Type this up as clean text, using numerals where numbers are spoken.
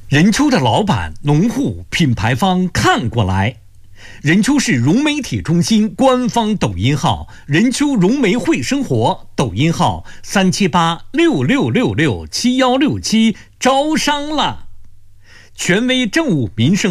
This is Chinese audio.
任丘的老板、农户、品牌方看过来。任丘市融媒体中心官方抖音号任丘融媒会生活，抖音号37866667167招商了。权威政务民生